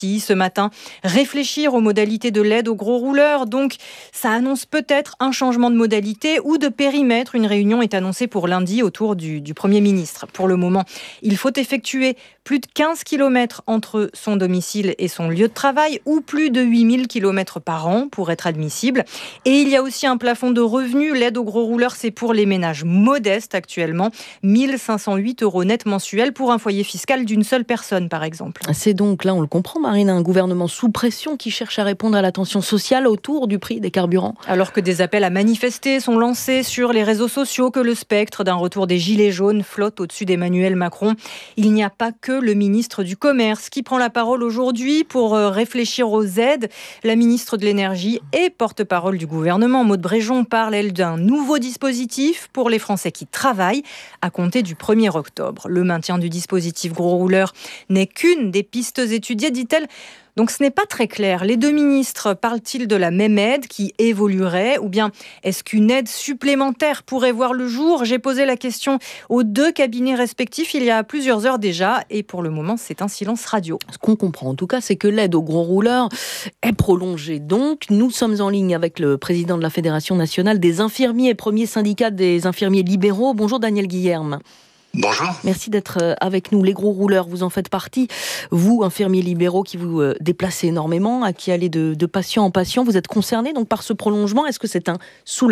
ce matin, réfléchir aux modalités de l'aide aux gros rouleurs. Donc, ça annonce peut-être un changement de modalité ou de périmètre. Une réunion est annoncée pour lundi autour du Premier ministre. Pour le moment, il faut effectuer plus de 15 km entre son domicile et son lieu de travail ou plus de 8000 km par an pour être admissible. Et il y a aussi un plafond de revenus. L'aide aux gros rouleurs, c'est pour les ménages modestes actuellement. 1 508 € net mensuels pour un foyer fiscal d'une seule personne, par exemple. C'est donc, là on le comprend Marine, un gouvernement sous pression qui cherche à répondre à la tension sociale autour du prix des carburants. Alors que des appels à manifester sont lancés sur les réseaux sociaux, que le spectre d'un retour des gilets jaunes flotte au-dessus d'Emmanuel Macron, il n'y a pas que le ministre du Commerce qui prend la parole aujourd'hui pour réfléchir aux aides. La ministre de l'Énergie et porte-parole du gouvernement, Maud Bréjon, parle, elle, d'un nouveau dispositif pour les Français qui travaillent à compter du 1er octobre. Le maintien du dispositif gros rouleur n'est qu'une des pistes étudiées, dit-elle. Donc ce n'est pas très clair. Les deux ministres parlent-ils de la même aide qui évoluerait ou bien est-ce qu'une aide supplémentaire pourrait voir le jour ? J'ai posé la question aux deux cabinets respectifs il y a plusieurs heures déjà et pour le moment c'est un silence radio. Ce qu'on comprend en tout cas, c'est que l'aide aux gros rouleurs est prolongée. Donc nous sommes en ligne avec le président de la Fédération nationale des infirmiers, premier syndicat des infirmiers libéraux. Bonjour Daniel Guillerme. Bonjour. Merci d'être avec nous. Les gros rouleurs, vous en faites partie. Vous, infirmiers libéraux qui vous déplacez énormément, à qui allez de patient en patient, vous êtes concerné donc par ce prolongement. Est-ce que c'est un soulagement ?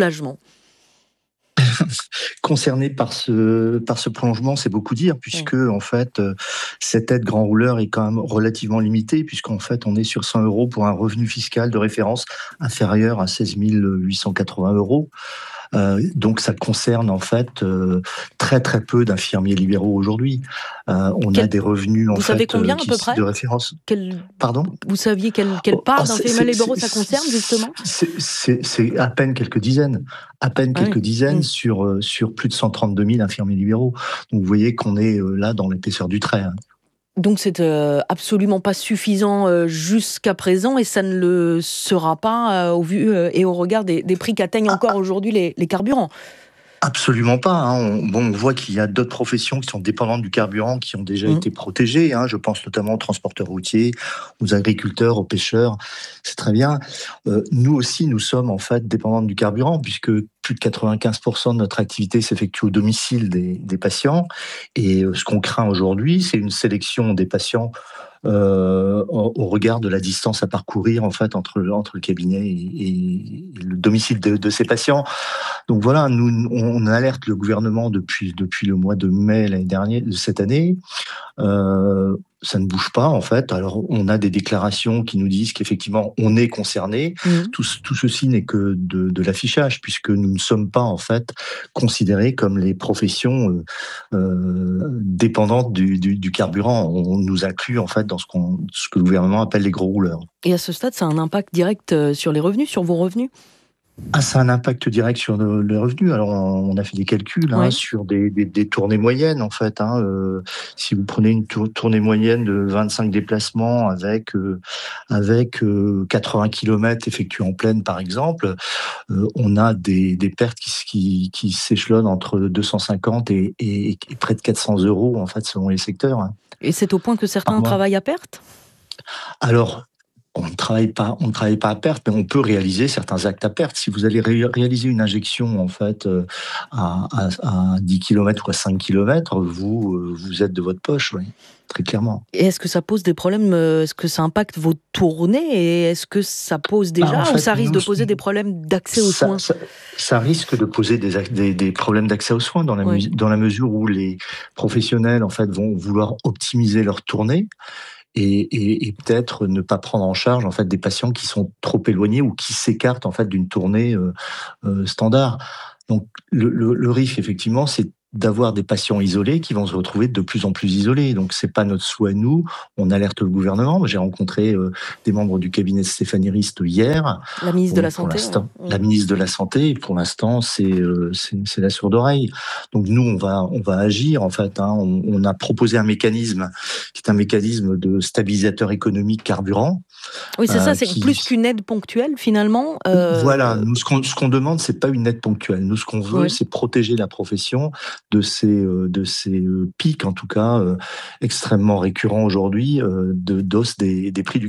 Concerné par ce prolongement, c'est beaucoup dire, puisque en fait, cette aide grand rouleur est quand même relativement limitée, puisqu'en fait, on est sur 100 € pour un revenu fiscal de référence inférieur à 16 880 €. Donc ça concerne en fait très très peu d'infirmiers libéraux aujourd'hui. On a des revenus en vous fait savez combien, à peu près de référence. Pardon ? Vous saviez quelle part d'infirmiers libéraux ça concerne justement ? C'est à peine quelques dizaines. Sur plus de 132 000 infirmiers libéraux. Donc vous voyez qu'on est là dans l'épaisseur du trait. Donc c'est absolument pas suffisant jusqu'à présent et ça ne le sera pas au vu et au regard des prix qu'atteignent encore aujourd'hui les carburants. Absolument pas. On voit qu'il y a d'autres professions qui sont dépendantes du carburant qui ont déjà été protégées. Je pense notamment aux transporteurs routiers, aux agriculteurs, aux pêcheurs. C'est très bien. Nous aussi, nous sommes en fait dépendantes du carburant puisque plus de 95% de notre activité s'effectue au domicile des patients. Et ce qu'on craint aujourd'hui, c'est une sélection des patients au regard de la distance à parcourir en fait entre le cabinet et le domicile de ces patients. Donc voilà, nous on alerte le gouvernement depuis le mois de mai de cette année. Ça ne bouge pas en fait. Alors on a des déclarations qui nous disent qu'effectivement on est concerné. Tout ceci n'est que de l'affichage puisque nous ne sommes pas en fait considérés comme les professions dépendantes du carburant. On nous inclut en fait dans ce que le gouvernement appelle les gros rouleurs. Et à ce stade, ça a un impact direct sur les revenus, sur vos revenus ? Ça a un impact direct sur les revenus. Alors, on a fait des calculs sur des tournées moyennes, en fait. Si vous prenez une tournée moyenne de 25 déplacements avec 80 km effectués en pleine, par exemple, on a des pertes qui s'échelonnent entre 250 et près de 400 €, en fait, selon les secteurs. Et c'est au point que certains travaillent à perte ? Alors, on ne travaille pas à perte, mais on peut réaliser certains actes à perte. Si vous allez réaliser une injection en fait à 10 km ou à 5 km, vous êtes de votre poche, oui, très clairement. Et est-ce que ça pose des problèmes ? Est-ce que ça impacte vos tournées ? Et est-ce que ça pose déjà ou ça risque de poser des problèmes d'accès aux soins ? Ça risque de poser des problèmes d'accès aux soins dans la mesure où les professionnels en fait vont vouloir optimiser leur tournée. Et peut-être ne pas prendre en charge en fait des patients qui sont trop éloignés ou qui s'écartent en fait d'une tournée standard. Donc le risque effectivement c'est d'avoir des patients isolés qui vont se retrouver de plus en plus isolés. Donc c'est pas notre souhait nous. On alerte le gouvernement. J'ai rencontré des membres du cabinet de Stéphanie Rist hier. La ministre de la Santé. La ministre de la Santé. Et pour l'instant c'est la sourde oreille. Donc nous on va agir en fait. On a proposé un mécanisme qui est un mécanisme de stabilisateur économique carburant. Oui, c'est ça, c'est plus qu'une aide ponctuelle finalement. Voilà, nous ce qu'on demande, c'est pas une aide ponctuelle. Nous ce qu'on veut, c'est protéger la profession de ces pics, en tout cas, extrêmement récurrents aujourd'hui, d'os des prix du